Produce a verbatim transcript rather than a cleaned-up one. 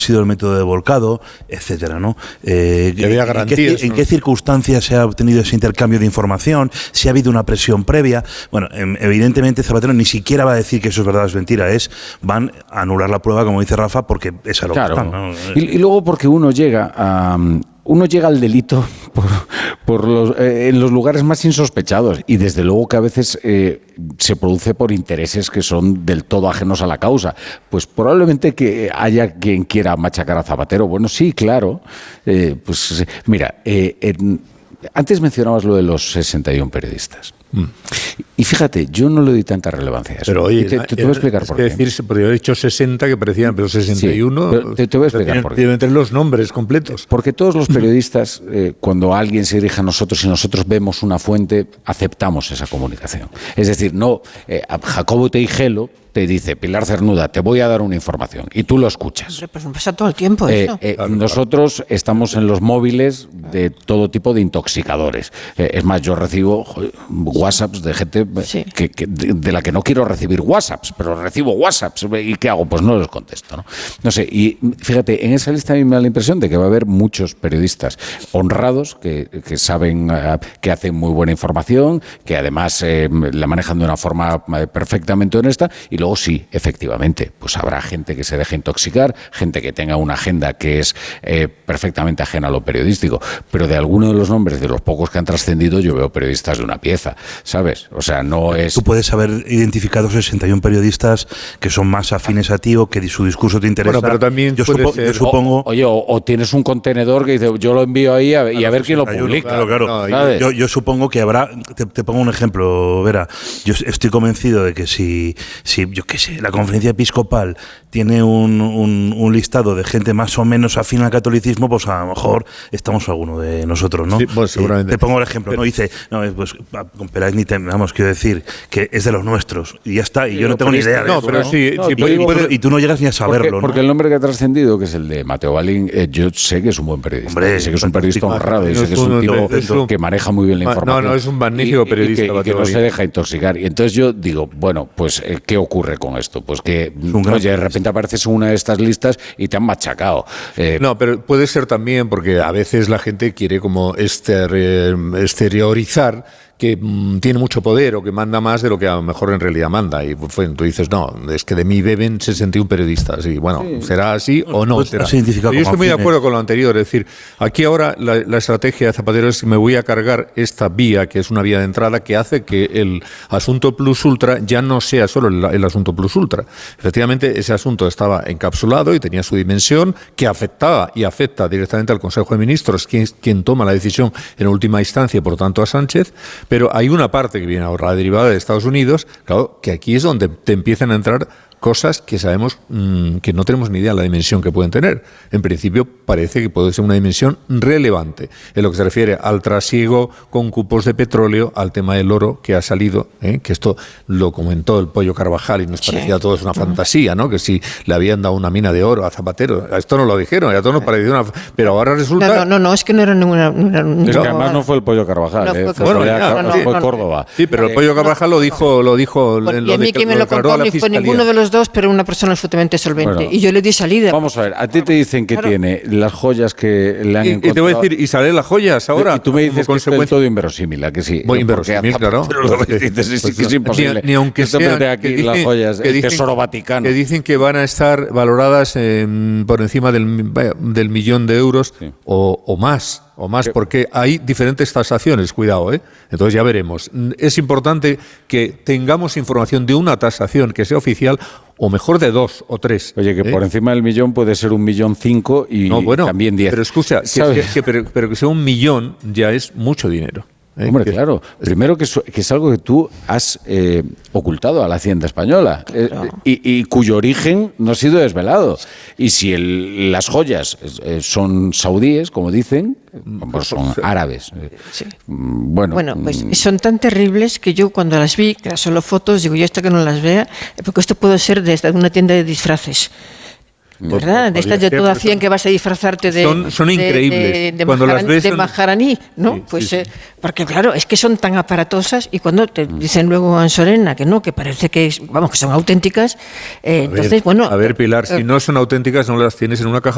sido el método de volcado, etcétera, ¿no? Eh, que había garantías, ¿en, qué, ¿no? ¿En qué circunstancias se ha obtenido ese intercambio de información? ¿Si ha habido una presión previa? Bueno, evidentemente Zapatero ni siquiera va a decir que eso es verdad o es mentira, es van a anular la prueba, como dice Rafa, porque es a lo claro. que están, ¿no? Y, y luego porque uno llega a... Uno llega al delito por, por los, eh, en los lugares más insospechados y desde luego que a veces eh, se produce por intereses que son del todo ajenos a la causa. Pues probablemente que haya quien quiera machacar a Zapatero. Bueno, sí, claro. Eh, pues mira, eh, en, antes mencionabas lo de los sesenta y uno periodistas. Mm. Y fíjate, yo no le doy tanta relevancia a eso. Pero oye, te, te, te voy a explicar es por que qué. decir, se podría haber dicho sesenta que parecían, pero sesenta y uno. Sí, te, te voy a explicar tienen, por qué. Deben tener los nombres completos. Porque todos los periodistas, eh, cuando alguien se dirige a nosotros y nosotros vemos una fuente, aceptamos esa comunicación. Es decir, no, eh, Jacobo Teijelo te dice, Pilar Cernuda, te voy a dar una información, y tú lo escuchas. Hombre, pues me pasa todo el tiempo eh, eso. Eh, claro, nosotros claro. estamos en los móviles de todo tipo de intoxicadores. Eh, es más, yo recibo joder, WhatsApps de gente sí. que, que, de, de la que no quiero recibir WhatsApps, pero recibo WhatsApps. ¿Y qué hago? Pues no los contesto, ¿no? No sé, y fíjate, en esa lista a mí me da la impresión de que va a haber muchos periodistas honrados que, que saben, uh, que hacen muy buena información, que además eh, la manejan de una forma perfectamente honesta, y luego sí, efectivamente, pues habrá gente que se deje intoxicar, gente que tenga una agenda que es eh, perfectamente ajena a lo periodístico, pero de alguno de los nombres de los pocos que han trascendido yo veo periodistas de una pieza, ¿sabes? O sea, no es... Tú puedes haber identificado sesenta y uno periodistas que son más afines a ti o que su discurso te interesa. Bueno, pero también yo, puede supo, ser... yo supongo... O, oye, o, o tienes un contenedor que dice, yo lo envío ahí a, y a ver quién lo publica. Claro, claro. No, ¿sabes? Yo, yo supongo que habrá... Te, te pongo un ejemplo, Vera. Yo estoy convencido de que si, si yo qué sé, la conferencia episcopal tiene un, un, un listado de gente más o menos afín al catolicismo, pues a lo mejor estamos alguno de nosotros, ¿no? Sí, pues seguramente. Te pongo el ejemplo, ¿no? Dice, no, pues con Peláez ni te, vamos, quiero decir que es de los nuestros y ya está, y yo no tengo ni idea de no, eso, pero ¿no? sí, No, sí, yo digo, puede, y tú no llegas ni a saberlo, porque, ¿no? porque el nombre que ha trascendido, que es el de Mateo Balín, eh, yo sé que es un buen periodista. Hombre, sé que es un periodista honrado y sé que es un tipo es un, que maneja muy bien la información. No, no, es un magnífico y, periodista. Y que, y que no se deja intoxicar. Y entonces yo digo, bueno, pues ¿qué ocurre con esto? Pues que, oye, de repente apareces en una de estas listas y te han machacado. Eh, no, pero puede ser también porque a veces la gente quiere como exter, exteriorizar que mmm, tiene mucho poder o que manda más de lo que a lo mejor en realidad manda. Y pues, tú dices, no, es que de mí beben sesenta y uno periodistas. Y bueno, sí. ¿será así o no? Pues será? Yo estoy muy de acuerdo con lo anterior. Es decir, aquí ahora la, la estrategia de Zapatero es que me voy a cargar esta vía, que es una vía de entrada, que hace que el asunto plus ultra ya no sea solo el, el asunto plus ultra. Efectivamente, ese asunto estaba encapsulado y tenía su dimensión que afectaba y afecta directamente al Consejo de Ministros, quien, quien toma la decisión en última instancia y por tanto a Sánchez. Pero hay una parte que viene ahora derivada de Estados Unidos, claro, que aquí es donde te empiezan a entrar cosas que sabemos mmm, que no tenemos ni idea de la dimensión que pueden tener. En principio parece que puede ser una dimensión relevante en lo que se refiere al trasiego con cupos de petróleo, al tema del oro que ha salido, ¿eh? Que esto lo comentó el Pollo Carvajal y nos parecía sí. a todos una fantasía, ¿no? Que si le habían dado una mina de oro a Zapatero, a esto no lo dijeron, y a todos nos pareció una... Pero ahora resulta... No, no, no, es que no era ninguna... No era es que además no fue el Pollo Carvajal, no eh, fue, bueno, ya, no, no, fue no, Córdoba. Sí, pero el Pollo Carvajal lo dijo... Lo dijo bueno, en y a mí que me lo contó ni fue ninguno de los dos, pero una persona absolutamente solvente. Bueno, y yo le di salida. Vamos a ver, a ti te dicen que claro. tiene las joyas que le han y, encontrado. Y te voy a decir, y salen las joyas ahora. Y tú me dices que es del todo inverosímil, ¿a que sí? Muy inverosímil, claro. Pero lo que dices es pues que es imposible. Ni, ni aunque sean de aquí que dicen, las joyas, que el dicen, Tesoro Vaticano. Que dicen que van a estar valoradas eh, por encima del, del millón de euros sí. o, o más. O más, porque hay diferentes tasaciones, cuidado, ¿eh? Entonces ya veremos. Es importante que tengamos información de una tasación que sea oficial, o mejor de dos o tres. Oye, que ¿eh? por encima del millón puede ser un millón cinco y no, bueno, también diez. Pero escucha, que, que, que, pero, pero que sea un millón ya es mucho dinero. ¿Eh? Hombre, que, claro. Primero que es, que es algo que tú has eh, ocultado a la Hacienda española eh, no. y, y cuyo origen no ha sido desvelado. Y si el, las joyas eh, son saudíes, como dicen, pues son árabes. Sí. Bueno, bueno, pues son tan terribles que yo cuando las vi, que eran solo fotos, digo, yo hasta que no las vea, porque esto puede ser de una tienda de disfraces. ¿Verdad? De estas de toda cien que vas a disfrazarte de... Son, son increíbles. De, de, de, cuando maharan, las ves de son... maharaní, ¿no? Sí, pues sí, sí. Eh, porque claro, es que son tan aparatosas y cuando te dicen luego en Sorena que no, que parece que, es, vamos, que son auténticas, eh, a ver, entonces, bueno... A ver, Pilar, eh, si no son auténticas no las tienes en una caja